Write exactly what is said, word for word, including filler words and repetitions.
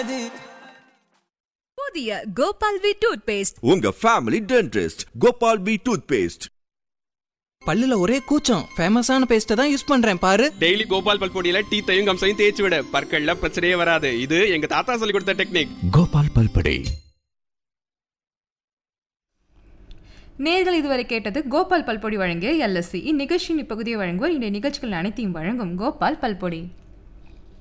புதிய Gopal we tooth paste, உங்க family dentist Gopal we tooth paste. பல்லுல ஒரே கூச்சம், ஃபேமஸான பேஸ்ட்டை தான் யூஸ் பண்றேன் பாரு. டெய்லி கோபால் பல்பொடியில டீத்தையும் கம்சையும் தேய்ச்சி விட, பற்கள்ல பிரச்சனையே வராது. இது எங்க தாத்தா சொல்லி கொடுத்த டெக்னிக். கோபால் பல்பொடி. நேர்கள் இதுவரை கேட்டது கோபால் பல்பொடி வழங்கிய எல்எஸ்சி. இந்நிகழ்ச்சியின் இப்பகுதியை வழங்குவோர் இன்றைய நிகழ்ச்சிகள் அனைத்தையும் வழங்கும் கோபால் பல்பொடி.